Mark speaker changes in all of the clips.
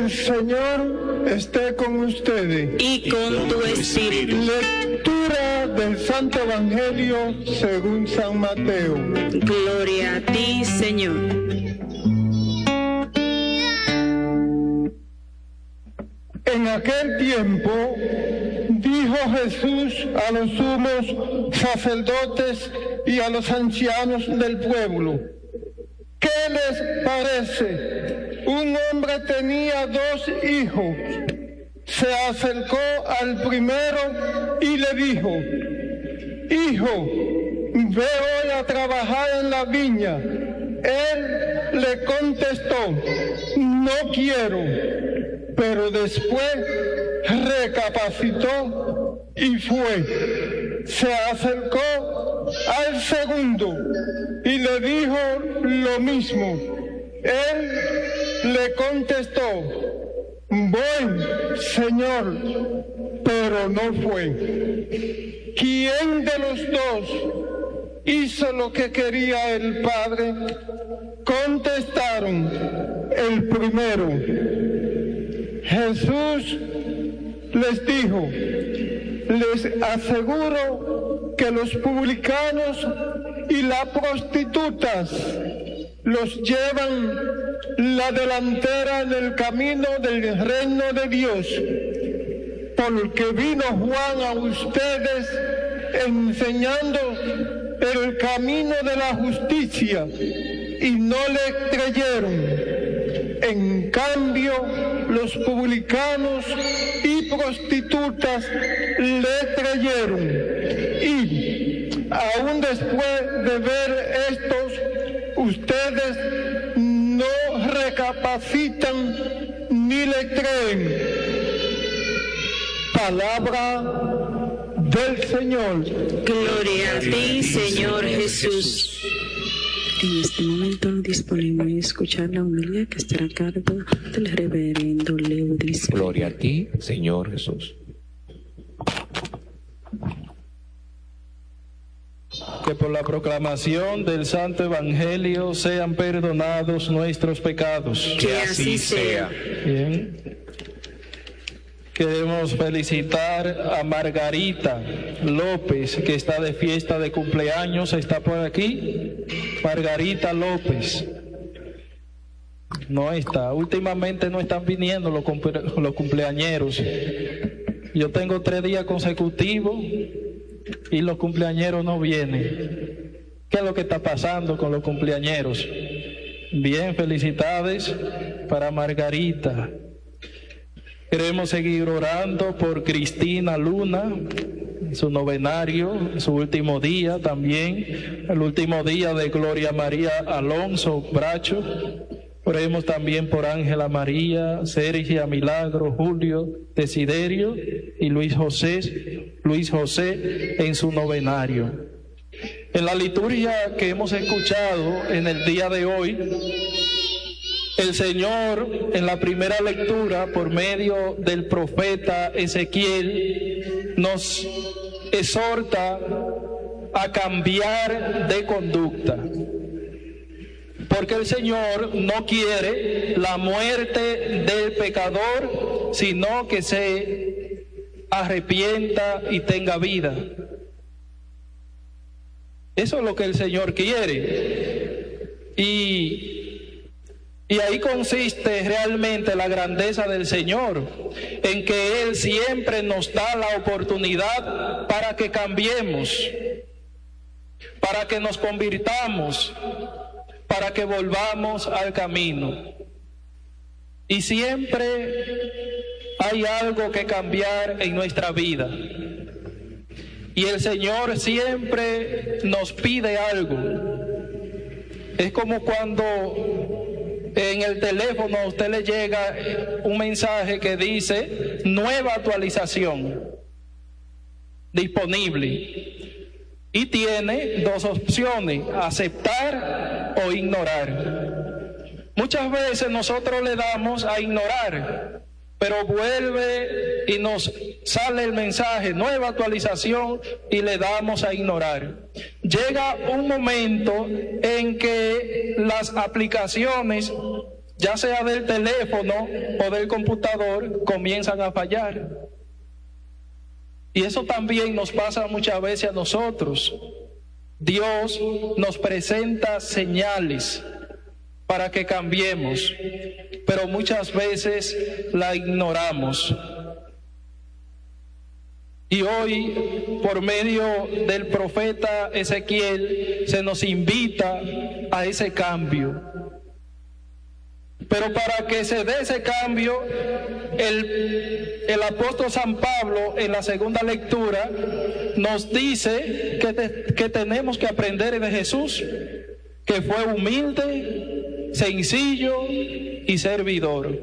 Speaker 1: El Señor esté con ustedes.
Speaker 2: Y con tu espíritu.
Speaker 1: Lectura del Santo Evangelio según San Mateo.
Speaker 2: Gloria a ti, Señor.
Speaker 1: En aquel tiempo dijo Jesús a los sumos sacerdotes y a los ancianos del pueblo: ¿qué les parece? Un hombre tenía 2 hijos. Se acercó al primero y le dijo: hijo, ve hoy a trabajar en la viña. Él le contestó: no quiero. Pero después recapacitó y fue. Se acercó al segundo y le dijo lo mismo. Él le contestó: voy, Señor, pero no fue. ¿Quién de los 2 hizo lo que quería el Padre? Contestaron: el primero. Jesús les dijo: les aseguro que los publicanos y las prostitutas los llevan la delantera en el camino del reino de Dios, porque vino Juan a ustedes enseñando el camino de la justicia y no le creyeron. En cambio, los publicanos y prostitutas le creyeron. Y aún después de ver estos, ustedes no recapacitan ni le creen. Palabra del Señor.
Speaker 2: Gloria a ti, Señor Jesús. En este momento nos disponemos a escuchar la homilía que estará a cargo del reverendo Leudis.
Speaker 3: Gloria a ti, Señor Jesús.
Speaker 4: Que por la proclamación del Santo Evangelio sean perdonados nuestros pecados.
Speaker 2: Que así sea.
Speaker 4: Bien. Queremos felicitar a Margarita López, que está de fiesta de cumpleaños. ¿Está por aquí? Margarita López. No está. Últimamente no están viniendo los cumpleañeros. Yo tengo 3 días consecutivos y los cumpleañeros no vienen. ¿Qué es lo que está pasando con los cumpleañeros? Bien, felicidades para Margarita. Queremos seguir orando por Cristina Luna, su novenario, su último día también, el último día de Gloria María Alonso Bracho. Oremos también por Ángela María, Sergia Milagro, Julio Desiderio y Luis José en su novenario. En la liturgia que hemos escuchado en el día de hoy, el Señor, en la primera lectura, por medio del profeta Ezequiel, nos exhorta a cambiar de conducta. Porque el Señor no quiere la muerte del pecador, sino que se arrepienta y tenga vida. Eso es lo que el Señor quiere. Y ahí consiste realmente la grandeza del Señor, en que Él siempre nos da la oportunidad para que cambiemos, para que nos convirtamos, para que volvamos al camino. Y siempre hay algo que cambiar en nuestra vida. Y el Señor siempre nos pide algo. Es como cuando en el teléfono a usted le llega un mensaje que dice nueva actualización disponible y tiene 2 opciones: aceptar o ignorar. Muchas veces nosotros le damos a ignorar, pero vuelve y nos sale el mensaje nueva actualización y le damos a ignorar. Llega un momento en que las aplicaciones ya sea del teléfono o del computador, comienzan a fallar. Y eso también nos pasa muchas veces a nosotros. Dios nos presenta señales para que cambiemos, pero muchas veces la ignoramos. Y hoy, por medio del profeta Ezequiel, se nos invita a ese cambio. Pero para que se dé ese cambio, el apóstol San Pablo en la segunda lectura nos dice que tenemos que aprender de Jesús, que fue humilde, sencillo y servidor.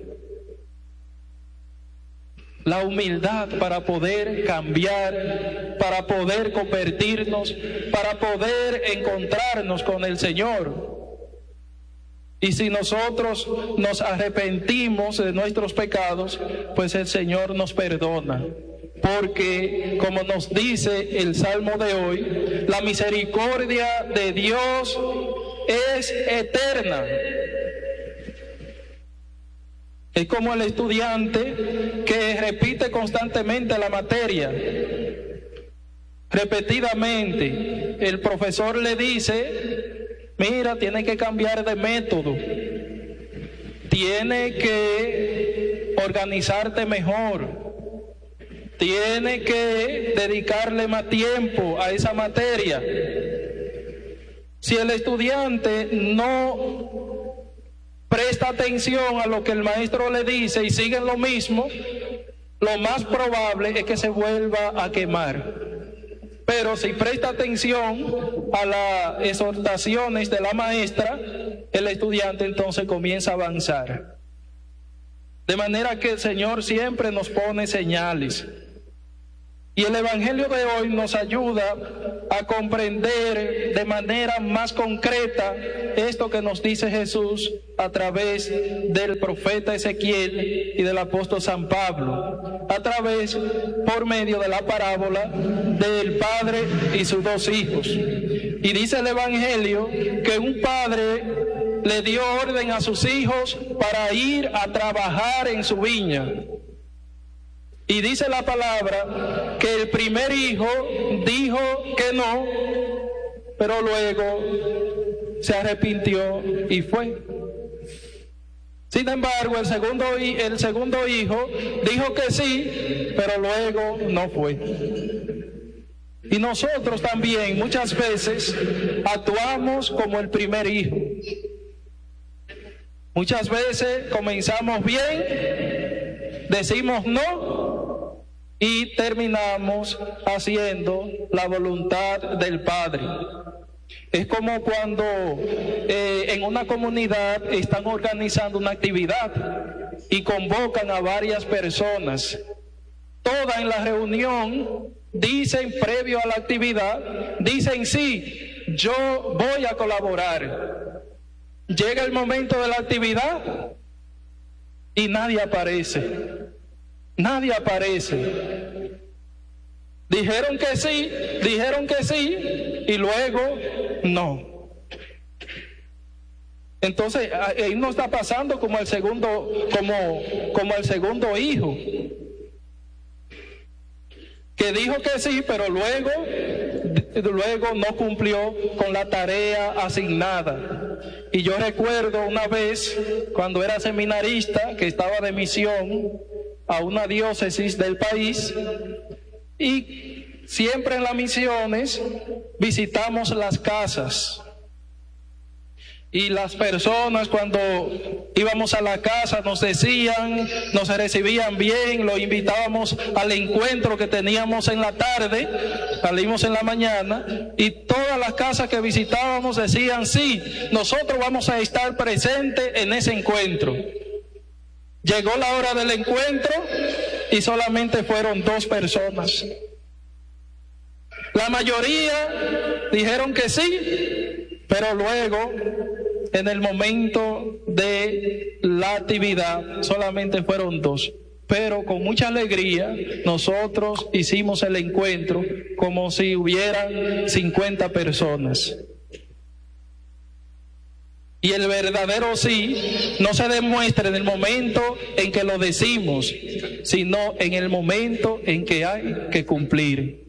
Speaker 4: La humildad para poder cambiar, para poder convertirnos, para poder encontrarnos con el Señor. Y si nosotros nos arrepentimos de nuestros pecados, pues el Señor nos perdona. Porque, como nos dice el Salmo de hoy, la misericordia de Dios es eterna. Es como el estudiante que repite constantemente la materia. Repetidamente, el profesor le dice: mira, tiene que cambiar de método, tiene que organizarte mejor, tiene que dedicarle más tiempo a esa materia. Si el estudiante no presta atención a lo que el maestro le dice y sigue lo mismo, lo más probable es que se vuelva a quemar. Pero si presta atención a las exhortaciones de la maestra, el estudiante entonces comienza a avanzar. De manera que el Señor siempre nos pone señales. Y el Evangelio de hoy nos ayuda a comprender de manera más concreta esto que nos dice Jesús a través del profeta Ezequiel y del apóstol San Pablo, por medio de la parábola del padre y sus dos hijos. Y dice el Evangelio que un padre le dio orden a sus hijos para ir a trabajar en su viña. Y dice la palabra que el primer hijo dijo que no, pero luego se arrepintió y fue. Sin embargo, el segundo hijo dijo que sí, pero luego no fue. Y nosotros también muchas veces actuamos como el primer hijo. Muchas veces comenzamos bien, decimos no, y terminamos haciendo la voluntad del Padre. Es como cuando en una comunidad están organizando una actividad y convocan a varias personas. Todas en la reunión dicen, previo a la actividad, dicen sí, yo voy a colaborar. Llega el momento de la actividad y nadie aparece. Nadie aparece. Dijeron que sí y luego no. Entonces ahí no está pasando como el segundo hijo, que dijo que sí, pero luego no cumplió con la tarea asignada. Y yo recuerdo una vez cuando era seminarista que estaba de misión a una diócesis del país, y siempre en las misiones visitamos las casas, y las personas cuando íbamos a la casa nos recibían bien, los invitábamos al encuentro que teníamos en la tarde, salimos en la mañana, y todas las casas que visitábamos decían sí, nosotros vamos a estar presentes en ese encuentro. Llegó la hora del encuentro y solamente fueron 2 personas. La mayoría dijeron que sí, pero luego, en el momento de la actividad, solamente fueron 2. Pero con mucha alegría, nosotros hicimos el encuentro como si hubieran 50 personas. Y el verdadero sí no se demuestra en el momento en que lo decimos, sino en el momento en que hay que cumplir.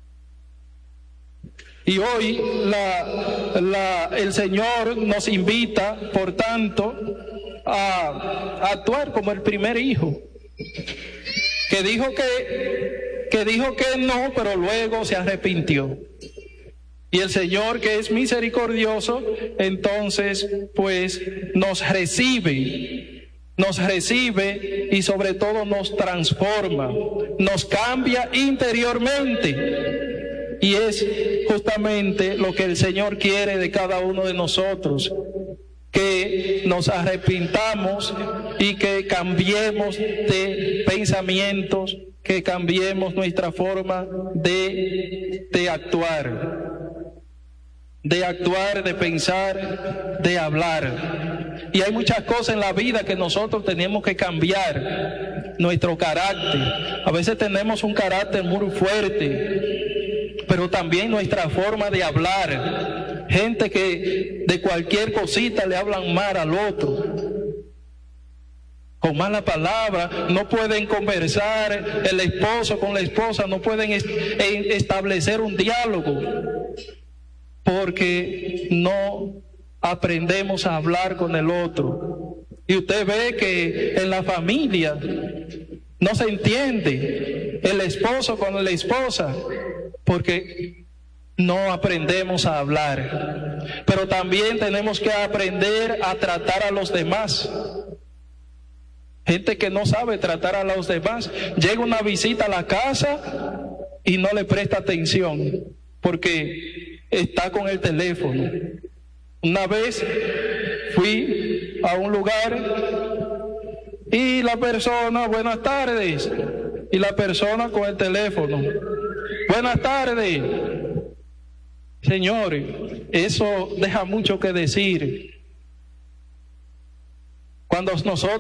Speaker 4: Y hoy el Señor nos invita, por tanto, a actuar como el primer hijo, que dijo que no, pero luego se arrepintió. Y el Señor, que es misericordioso, entonces pues nos recibe y sobre todo nos transforma, nos cambia interiormente. Y es justamente lo que el Señor quiere de cada uno de nosotros, que nos arrepintamos y que cambiemos de pensamientos, que cambiemos nuestra forma de actuar. De actuar, de pensar, de hablar. Y hay muchas cosas en la vida que nosotros tenemos que cambiar. Nuestro carácter. A veces tenemos un carácter muy fuerte, pero también nuestra forma de hablar. Gente que de cualquier cosita le hablan mal al otro. Con mala palabra, no pueden conversar el esposo con la esposa, no pueden establecer un diálogo. Porque no aprendemos a hablar con el otro. Y usted ve que en la familia no se entiende el esposo con la esposa, porque no aprendemos a hablar. Pero también tenemos que aprender a tratar a los demás. Gente que no sabe tratar a los demás. Llega una visita a la casa y no le presta atención, porque está con el teléfono. Una vez fui a un lugar y la persona, buenas tardes, y la persona con el teléfono, buenas tardes. Señores, eso deja mucho que decir. Cuando nosotros